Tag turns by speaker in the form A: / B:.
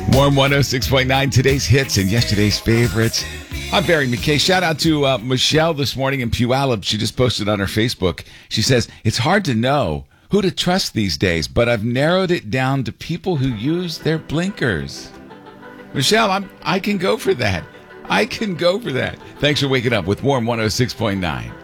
A: Warm 106.9, today's hits and yesterday's favorites. I'm Barry McKay. Shout out to Michelle this morning in Puyallup. She just posted on her Facebook. She says, it's hard to know who to trust these days, but I've narrowed it down to people who use their blinkers. Michelle, I can go for that. I can go for that. Thanks for waking up with Warm 106.9.